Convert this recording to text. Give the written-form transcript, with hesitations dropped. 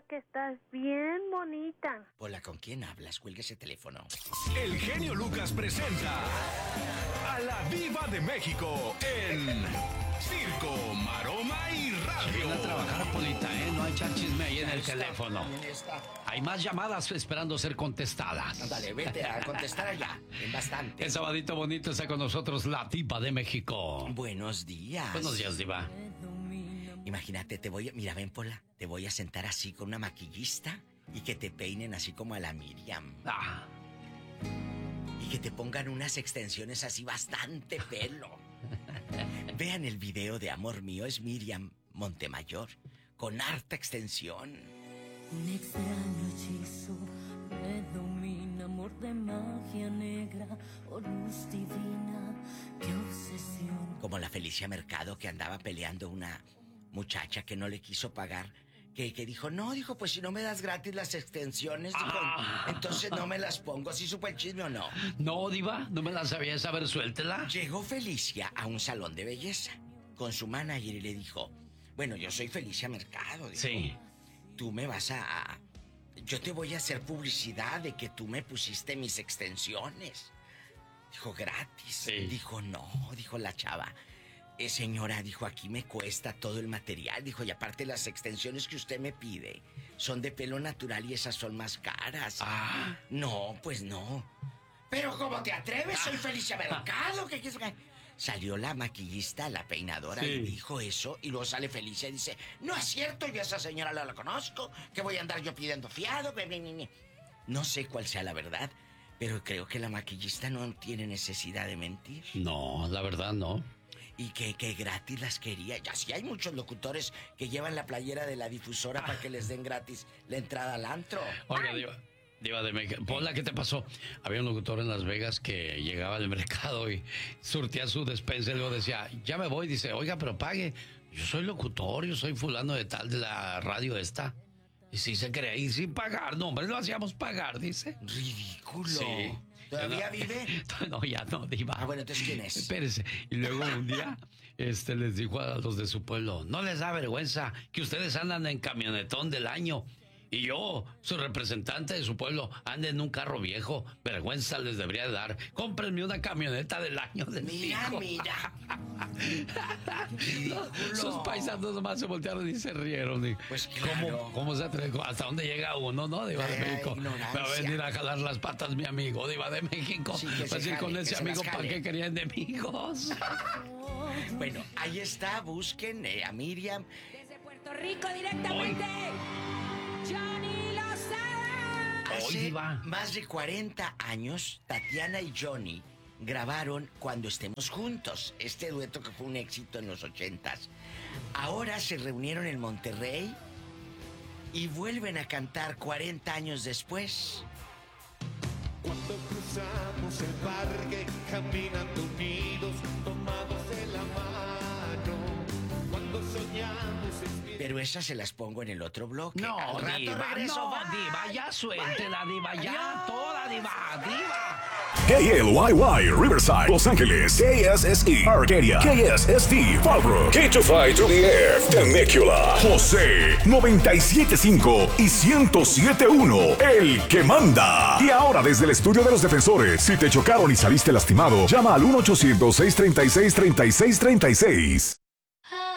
que estás bien bonita. Hola, ¿con quién hablas? Cuelga ese teléfono. El genio Lucas presenta a la Diva de México en Circo, Maroma y Radio. Viene a trabajar, Polita, ¿eh? No hay echar chisme ahí en el teléfono. Hay más llamadas esperando ser contestadas. Ándale, vete a contestar allá. En bastante. El sabadito bonito está con nosotros la Diva de México. Buenos días. Buenos días, Diva. Imagínate, mira, ven, Pola, te voy a sentar así con una maquillista y que te peinen así como a la Miriam. Ah. Y que te pongan unas extensiones así, bastante pelo. Vean el video de Amor Mío, es Miriam Montemayor, con harta extensión. Un extraño hechizo me domina, amor de magia negra o luz divina, qué obsesión. Como la Felicia Mercado, que andaba peleando una muchacha que no le quiso pagar, que dijo, dijo, pues si no me das gratis las extensiones, dijo, entonces no me las pongo. ¿Sí supo el chisme o no? No, Diva, no me la sabías, a ver, suéltela. Llegó Felicia a un salón de belleza con su manager y le dijo, bueno, yo soy Felicia Mercado, dijo. Sí. Tú me vas yo te voy a hacer publicidad de que tú me pusiste mis extensiones. Dijo, gratis. Sí. Dijo, no, dijo la chava. Señora, dijo, aquí me cuesta todo el material. Dijo, y aparte las extensiones que usted me pide son de pelo natural y esas son más caras. No, pues no. Pero ¿cómo te atreves? Soy Felicia Mercado. ¿Qué quieres? Salió la maquillista, la peinadora, sí, y dijo eso, y luego sale Felicia y dice, no es cierto, yo a esa señora la conozco, que voy a andar yo pidiendo fiado. No sé cuál sea la verdad, pero creo que la maquillista no tiene necesidad de mentir. No, la verdad no. Y que gratis las quería. Ya sí hay muchos locutores que llevan la playera de la difusora para que les den gratis la entrada al antro. Oiga, Diva de México. Pola, ¿qué te pasó? Había un locutor en Las Vegas que llegaba al mercado y surtía su despensa y luego decía, ya me voy. Dice, oiga, pero pague. Yo soy locutor, yo soy fulano de tal de la radio esta. Y sí se cree ir sin pagar. No, hombre, lo hacíamos pagar, dice. Ridículo. Sí. ¿Todavía vive? No, ya no, Diva. Bueno, entonces, ¿quién es? Espérese. Y luego un día, les dijo a los de su pueblo, no les da vergüenza que ustedes andan en camionetón del año. Y yo, su representante de su pueblo, ande en un carro viejo. Vergüenza les debería dar. Cómprenme una camioneta del año del Mira. Sus paisanos nomás se voltearon y se rieron. Pues claro. ¿Cómo se atreve? ¿Hasta dónde llega uno, no, Diva de México? Me va a venir a jalar las patas mi amigo, Diva de México. Sí, va a decir con ese amigo, ¿para qué querían enemigos? Bueno, ahí está, busquen a Miriam. Desde Puerto Rico directamente, Johnny Lozada. Hace más de 40 años, Tatiana y Johnny grabaron Cuando Estemos Juntos, este dueto que fue un éxito en los 80s. Ahora se reunieron en Monterrey y vuelven a cantar 40 años después. Cuando cruzamos el parque, caminando unidos, tomados de la mano, cuando soñamos... Pero esas se las pongo en el otro bloque. No, Al rato Diva, regreso, no, bye. Diva, ya suéltela, Diva, ya, toda, Diva. KLYY, Riverside, Los Ángeles. KSSE, Arcadia. KSST, Fallbrook. K25 to the Air, Temecula. José, 97.5 y 107.1. El que manda. Y ahora desde el estudio de los defensores, si te chocaron y saliste lastimado, llama al 1-800-636-3636.